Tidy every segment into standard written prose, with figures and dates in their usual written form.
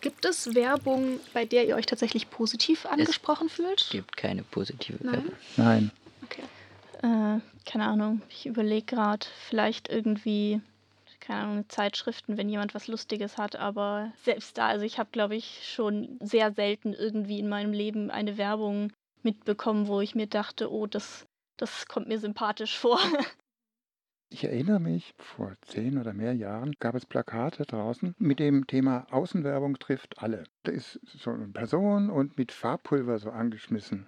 Gibt es Werbung, bei der ihr euch tatsächlich positiv angesprochen fühlt? Es gibt keine positive Nein? Werbung. Nein. Okay. Keine Ahnung, ich überlege gerade, vielleicht irgendwie, keine Ahnung, Zeitschriften, wenn jemand was Lustiges hat, aber selbst da, also ich habe, glaube ich, schon sehr selten irgendwie in meinem Leben eine Werbung mitbekommen, wo ich mir dachte, oh, das kommt mir sympathisch vor. Ich erinnere mich, vor 10 oder mehr Jahren gab es Plakate draußen mit dem Thema Außenwerbung trifft alle. Da ist so eine Person und mit Farbpulver so angeschmissen.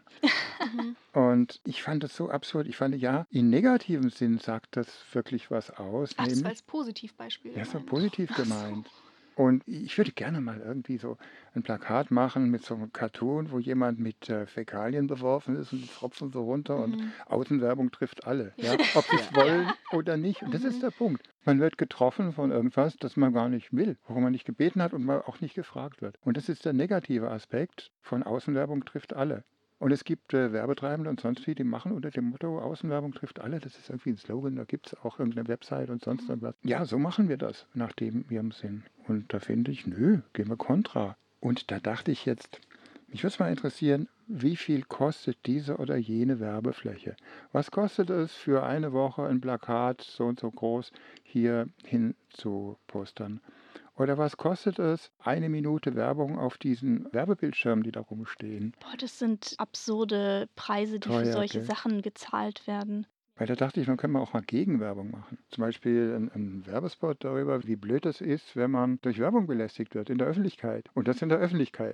Und ich fand das so absurd. Ich fand, ja, in negativem Sinn sagt das wirklich was aus. Ach, das war Nämlich, als Positivbeispiel ja, so gemeint. positiv gemeint. Und ich würde gerne mal irgendwie so ein Plakat machen mit so einem Cartoon, wo jemand mit Fäkalien beworfen ist und die tropfen so runter und Außenwerbung trifft alle. Ja? Ob sie es wollen oder nicht. Und das ist der Punkt. Man wird getroffen von irgendwas, das man gar nicht will, worum man nicht gebeten hat und man auch nicht gefragt wird. Und das ist der negative Aspekt von Außenwerbung trifft alle. Und es gibt Werbetreibende und sonst wie, die machen unter dem Motto, Außenwerbung trifft alle. Das ist irgendwie ein Slogan, da gibt es auch irgendeine Website und sonst irgendwas. Ja, so machen wir das nach ihrem Sinn. Und da finde ich, nö, gehen wir kontra. Und da dachte ich jetzt, mich würde es mal interessieren, wie viel kostet diese oder jene Werbefläche? Was kostet es für eine Woche ein Plakat so und so groß hier hin zu postern? Oder was kostet es, 1 Minute Werbung auf diesen Werbebildschirmen, die da rumstehen? Boah, das sind absurde Preise, die für Teuer, solche gell? Sachen gezahlt werden. Weil da dachte ich, man könnte auch mal Gegenwerbung machen. Zum Beispiel ein Werbespot darüber, wie blöd es ist, wenn man durch Werbung belästigt wird in der Öffentlichkeit. Und das in der Öffentlichkeit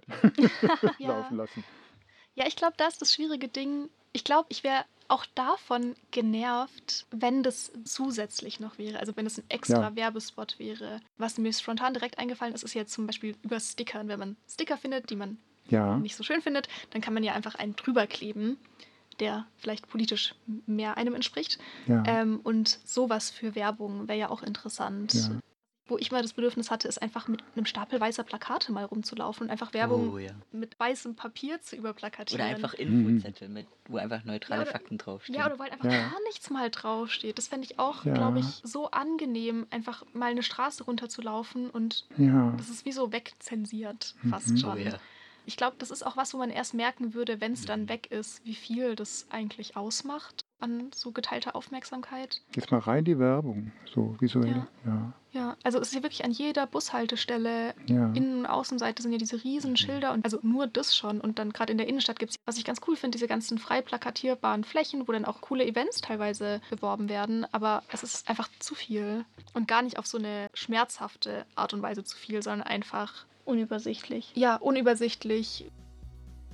Ja. laufen lassen. Ja, ich glaube, da ist das schwierige Ding. Ich glaube, ich wäre auch davon genervt, wenn das zusätzlich noch wäre. Also wenn es ein extra Ja. Werbespot wäre. Was mir spontan direkt eingefallen ist, ist jetzt zum Beispiel über Stickern. Wenn man Sticker findet, die man Ja, nicht so schön findet, dann kann man ja einfach einen drüber kleben, der vielleicht politisch mehr einem entspricht. ja, Und sowas für Werbung wäre ja auch interessant. ja. Wo ich mal das Bedürfnis hatte, ist einfach mit einem Stapel weißer Plakate mal rumzulaufen und einfach Werbung Oh ja. mit weißem Papier zu überplakatieren. Oder einfach Infozettel, wo einfach neutrale Ja, oder- Fakten draufstehen. Ja, oder wo halt einfach Ja. gar nichts mal draufsteht. Das fände ich auch, Ja. glaube ich, so angenehm, einfach mal eine Straße runterzulaufen und Ja, das ist wie so wegzensiert, fast schon. Oh ja. Ich glaube, das ist auch was, wo man erst merken würde, wenn es dann weg ist, wie viel das eigentlich ausmacht an so geteilter Aufmerksamkeit. jetzt mal rein die Werbung, so visuell. Ja. Ja, Ja, also es ist ja wirklich an jeder Bushaltestelle, ja. Innen- und Außenseite sind ja diese riesen Schilder und also nur das schon. Und dann gerade in der Innenstadt gibt es, was ich ganz cool finde, diese ganzen frei plakatierbaren Flächen, wo dann auch coole Events teilweise beworben werden. Aber es ist einfach zu viel. Und gar nicht auf so eine schmerzhafte Art und Weise zu viel, sondern einfach, Unübersichtlich. ja, unübersichtlich.